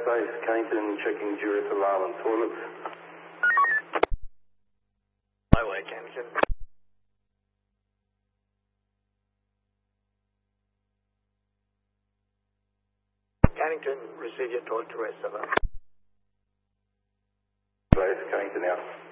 base, Cannington checking Durif alarm and toilets. Highway, Cannington. Cannington, receive your toilet to rest, over. Base, Cannington out.